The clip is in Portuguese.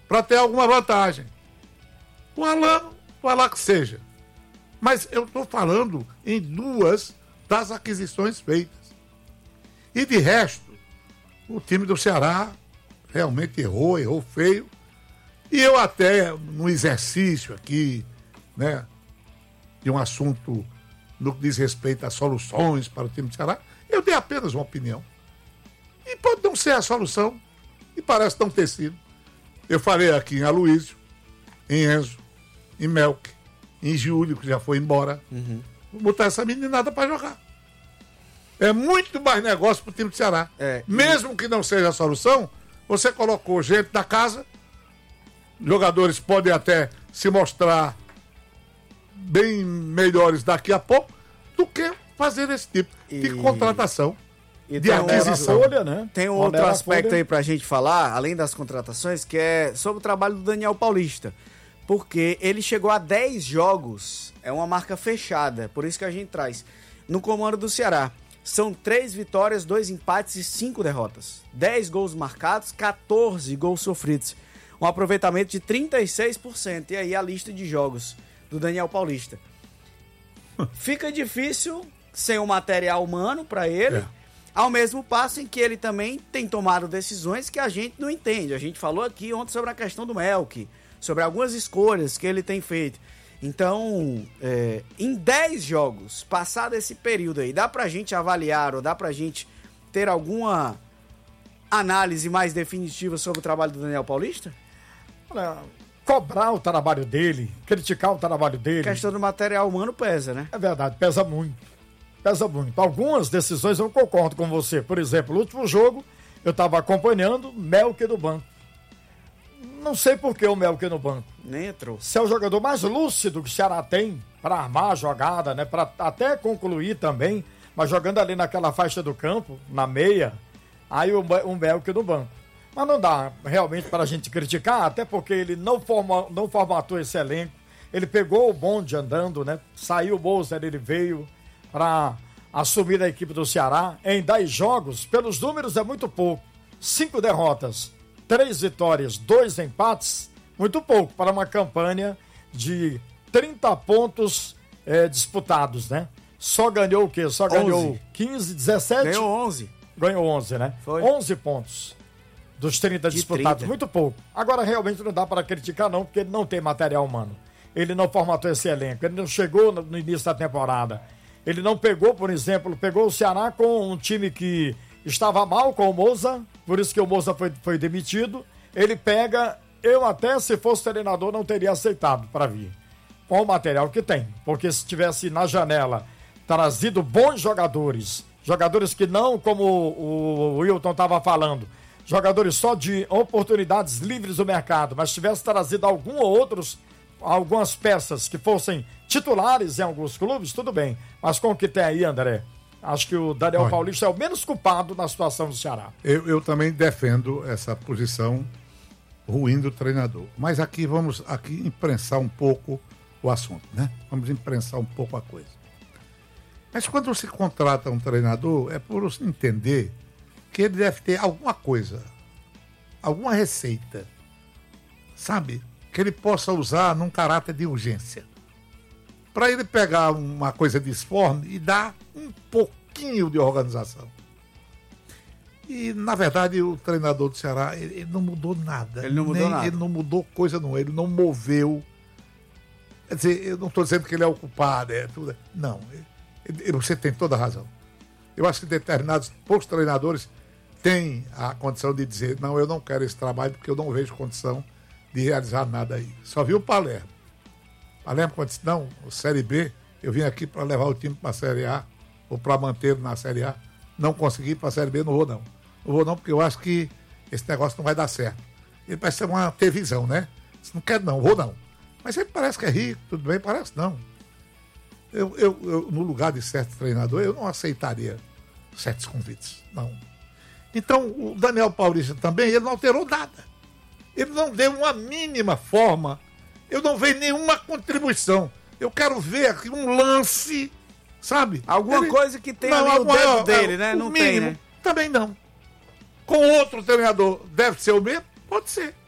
para ter alguma vantagem. O Alan, vai lá que seja. Mas eu estou falando em 2 das aquisições feitas. E de resto, o time do Ceará realmente errou feio. E eu até, no exercício aqui, né, de um assunto no que diz respeito a soluções para o time do Ceará, eu dei apenas uma opinião. E pode não ser a solução, e parece não ter sido. Eu falei aqui em Aloysio, em Enzo, em Melk, em Júlio, que já foi embora. Vou botar essa meninada para jogar. É muito mais negócio para o time do Ceará. Mesmo que não seja a solução, você colocou gente da casa, jogadores podem até se mostrar bem melhores daqui a pouco do que fazer esse tipo de contratação, de aquisição. Tem um outro aspecto aí pra gente falar, além das contratações, que é sobre o trabalho do Daniel Paulista. Porque ele chegou a 10 jogos, é uma marca fechada, por isso que a gente traz, no comando do Ceará. São 3 vitórias, 2 empates e 5 derrotas. 10 gols marcados, 14 gols sofridos. Um aproveitamento de 36%. E aí a lista de jogos do Daniel Paulista. Fica difícil sem um material humano para ele, ao mesmo passo em que ele também tem tomado decisões que a gente não entende. A gente falou aqui ontem sobre a questão do Melk, sobre algumas escolhas que ele tem feito. Então, em 10 jogos, passado esse período aí, dá pra gente avaliar ou dá pra gente ter alguma análise mais definitiva sobre o trabalho do Daniel Paulista? Olha, cobrar o trabalho dele, criticar o trabalho dele... A questão do material humano pesa, né? É verdade, pesa muito. Pesa muito. Algumas decisões eu concordo com você. Por exemplo, no último jogo, eu estava acompanhando Melk no banco. Não sei por que o Melk no banco. Nem entrou. Se é o jogador mais lúcido que o Ceará tem para armar a jogada, né? Para até concluir também, mas jogando ali naquela faixa do campo, na meia, aí o Melk no banco. Mas não dá realmente para a gente criticar, até porque ele não formatou esse elenco. Ele pegou o bonde andando, né? Saiu o Moser, ele veio para assumir a equipe do Ceará. Em 10 jogos, pelos números é muito pouco. 5 derrotas, 3 vitórias, 2 empates, muito pouco para uma campanha de 30 pontos disputados, né? Só ganhou o quê? Só ganhou 15, 17? Ganhou 11. Ganhou 11, né? Foi. 11 pontos dos 30 disputados, 30. muito pouco. Agora, realmente não dá para criticar não, porque ele não tem material humano. Ele não formatou esse elenco, ele não chegou no início da temporada. Ele não pegou, por exemplo, pegou o Ceará com um time que estava mal com o Moza, por isso que o Moza foi demitido. Ele pega, eu até se fosse treinador não teria aceitado para vir, com o material que tem. Porque se tivesse na janela trazido bons jogadores que não, como o Wilton estava falando, jogadores só de oportunidades livres do mercado, mas tivesse trazido algumas peças que fossem titulares em alguns clubes, tudo bem. Mas com o que tem aí, André, acho que o Daniel Paulista é o menos culpado na situação do Ceará. Eu também defendo essa posição ruim do treinador. Mas aqui vamos imprensar um pouco o assunto, né? Vamos imprensar um pouco a coisa. Mas quando se contrata um treinador, é por entender que ele deve ter alguma coisa, alguma receita, sabe? Que ele possa usar num caráter de urgência. Para ele pegar uma coisa disforme e dar um pouquinho de organização. E, na verdade, o treinador do Ceará, ele não mudou nada. Ele não mudou nada. Ele não mudou coisa não, ele não moveu. Quer dizer, eu não estou dizendo que ele é o culpado, tudo. Não, você tem toda a razão. Eu acho que determinados poucos treinadores têm a condição de dizer, não, eu não quero esse trabalho porque eu não vejo condição de realizar nada aí. Só vi o Palermo. Palermo, quando disse, não, o Série B, eu vim aqui para levar o time para a Série A, ou para manter na Série A. Não consegui para a Série B, não vou não. Não vou não, porque eu acho que esse negócio não vai dar certo. Ele parece ter visão, né? Se não quer não, vou não. Mas ele parece que é rico, tudo bem, parece não. Eu no lugar de certo treinador, eu não aceitaria certos convites, não. Então, o Daniel Paulista também, ele não alterou nada. Ele não deu uma mínima forma. Eu não vejo nenhuma contribuição. Eu quero ver aqui um lance, sabe? Alguma coisa que tem ali o dedo dele, né? Não mínimo, tem, né? Também não. Com outro treinador, deve ser o mesmo? Pode ser.